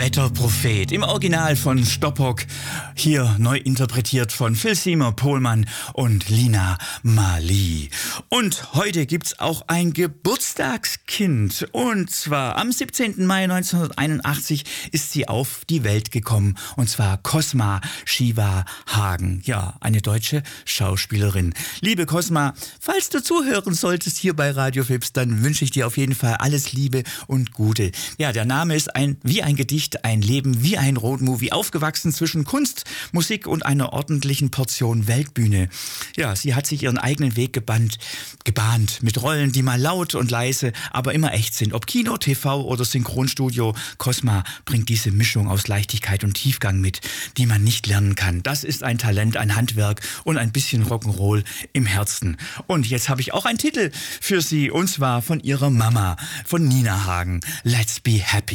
Wetterprophet im Original von Stoppock, hier neu interpretiert von Phil Seymour Pohlmann und Lina Marley. Und heute gibt's auch ein Geburtstagskind, und zwar am 17. Mai 1981 ist sie auf die Welt gekommen, und zwar Cosma Shiva Hagen, ja, eine deutsche Schauspielerin. Liebe Cosma, falls du zuhören solltest hier bei Radio Fips, dann wünsche ich dir auf jeden Fall alles Liebe und Gute. Ja, der Name ist wie ein Gedicht, ein Leben wie ein Roadmovie, aufgewachsen zwischen Kunst, Musik und einer ordentlichen Portion Weltbühne. Ja, sie hat sich ihren eigenen Weg gebahnt mit Rollen, die mal laut und leise, aber immer echt sind. Ob Kino, TV oder Synchronstudio, Cosma bringt diese Mischung aus Leichtigkeit und Tiefgang mit, die man nicht lernen kann. Das ist ein Talent, ein Handwerk und ein bisschen Rock'n'Roll im Herzen. Und jetzt habe ich auch einen Titel für sie, und zwar von ihrer Mama, von Nina Hagen. Let's be happy.